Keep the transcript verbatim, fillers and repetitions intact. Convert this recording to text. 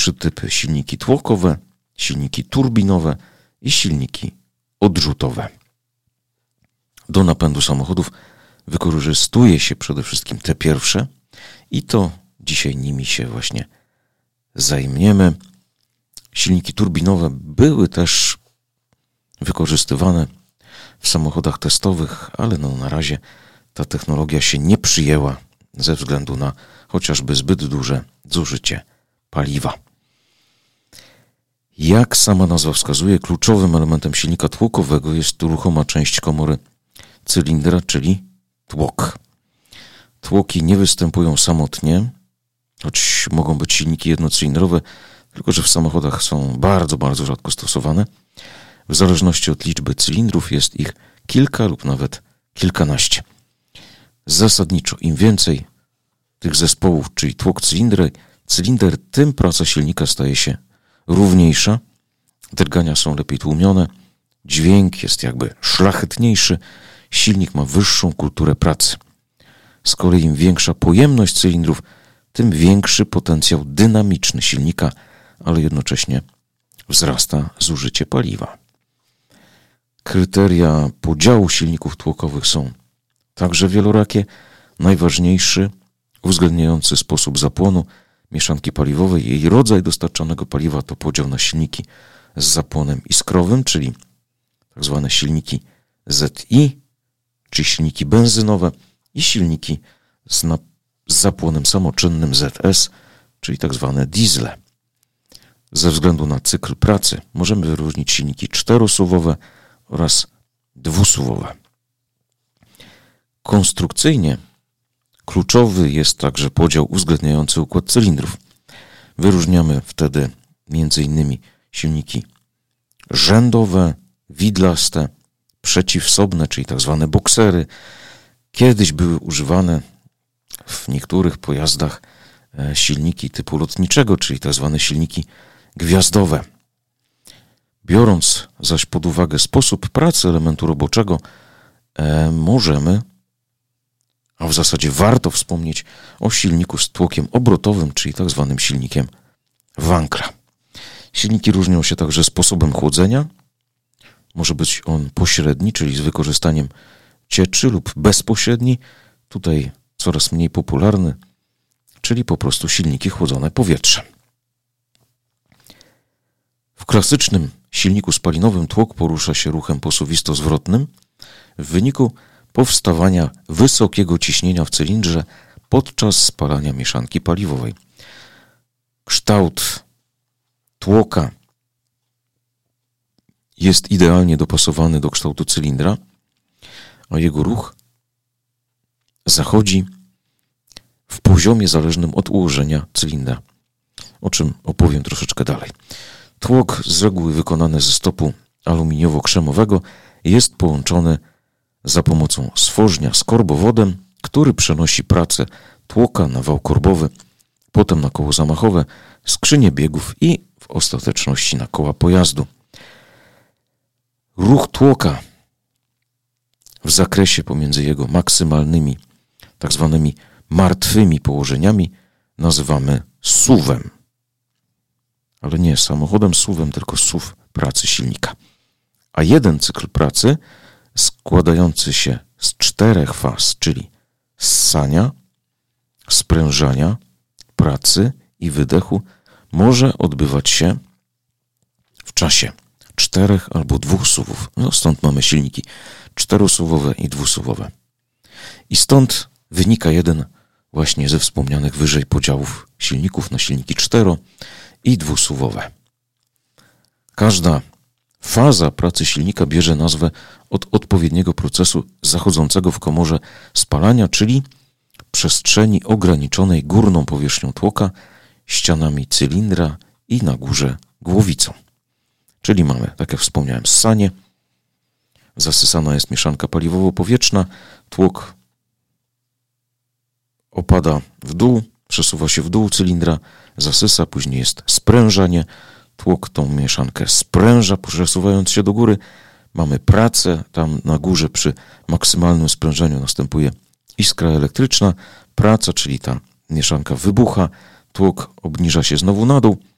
trzy typy: silniki tłokowe, silniki turbinowe i silniki odrzutowe. Do napędu samochodów wykorzystuje się przede wszystkim te pierwsze i to dzisiaj nimi się właśnie zajmiemy. Silniki turbinowe były też wykorzystywane w samochodach testowych, ale no na razie ta technologia się nie przyjęła ze względu na chociażby zbyt duże zużycie paliwa. Jak sama nazwa wskazuje, kluczowym elementem silnika tłokowego jest ruchoma część komory cylindra, czyli tłok. Tłoki nie występują samotnie, choć mogą być silniki jednocylindrowe, tylko że w samochodach są bardzo, bardzo rzadko stosowane. W zależności od liczby cylindrów jest ich kilka lub nawet kilkanaście. Zasadniczo im więcej tych zespołów, czyli tłok cylinder, cylinder, tym praca silnika staje się równiejsza, drgania są lepiej tłumione, dźwięk jest jakby szlachetniejszy, silnik ma wyższą kulturę pracy. Z kolei im większa pojemność cylindrów, tym większy potencjał dynamiczny silnika, ale jednocześnie wzrasta zużycie paliwa. Kryteria podziału silników tłokowych są także wielorakie. Najważniejszy, uwzględniający sposób zapłonu mieszanki paliwowej, jej rodzaj dostarczanego paliwa, to podział na silniki z zapłonem iskrowym, czyli tak zwane silniki Z I, czyli silniki benzynowe, i silniki z, na, z zapłonem samoczynnym Z S, czyli tak zwane diesle. Ze względu na cykl pracy możemy wyróżnić silniki czterosuwowe oraz dwusuwowe. Konstrukcyjnie kluczowy jest także podział uwzględniający układ cylindrów. Wyróżniamy wtedy między innymi silniki rzędowe, widlaste, przeciwsobne, czyli tak zwane boksery. Kiedyś były używane w niektórych pojazdach silniki typu lotniczego, czyli tak zwane silniki gwiazdowe. Biorąc zaś pod uwagę sposób pracy elementu roboczego, e, możemy, a w zasadzie warto wspomnieć o silniku z tłokiem obrotowym, czyli tak zwanym silnikiem Wankla. Silniki różnią się także sposobem chłodzenia. Może być on pośredni, czyli z wykorzystaniem cieczy, lub bezpośredni, tutaj coraz mniej popularny, czyli po prostu silniki chłodzone powietrzem. W klasycznym silniku spalinowym tłok porusza się ruchem posuwisto-zwrotnym w wyniku powstawania wysokiego ciśnienia w cylindrze podczas spalania mieszanki paliwowej. Kształt tłoka jest idealnie dopasowany do kształtu cylindra, a jego ruch zachodzi w poziomie zależnym od ułożenia cylindra, o czym opowiem troszeczkę dalej. Tłok, z reguły wykonany ze stopu aluminiowo-krzemowego, jest połączony za pomocą stworznia z korbowodem, który przenosi pracę tłoka na wał korbowy, potem na koło zamachowe, skrzynię biegów i w ostateczności na koła pojazdu. Ruch tłoka w zakresie pomiędzy jego maksymalnymi, tak zwanymi martwymi położeniami nazywamy suwem. Ale nie samochodem suwem, tylko suw pracy silnika. A jeden cykl pracy składający się z czterech faz, czyli ssania, sprężania, pracy i wydechu, może odbywać się w czasie czterech albo dwóch suwów. No stąd mamy silniki czterosuwowe i dwusuwowe. I stąd wynika jeden właśnie ze wspomnianych wyżej podziałów silników na silniki cztero- i dwusuwowe. Każda faza pracy silnika bierze nazwę od odpowiedniego procesu zachodzącego w komorze spalania, czyli przestrzeni ograniczonej górną powierzchnią tłoka, ścianami cylindra i na górze głowicą. Czyli mamy, tak jak wspomniałem, ssanie, zasysana jest mieszanka paliwowo-powietrzna, tłok opada w dół, przesuwa się w dół cylindra, zasysa, później jest sprężanie, tłok tą mieszankę spręża, przesuwając się do góry. Mamy pracę, tam na górze przy maksymalnym sprężeniu następuje iskra elektryczna, praca, czyli ta mieszanka wybucha, tłok obniża się znowu na dół,